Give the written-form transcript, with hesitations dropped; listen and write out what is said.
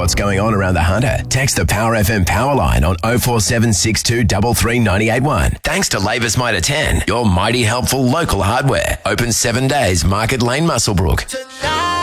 what's going on around the Hunter? Text the Power FM power line on 0476 233 Thanks to Labour's Mitre 10, your mighty helpful local hardware. Open 7 days, Market Lane, Muswellbrook.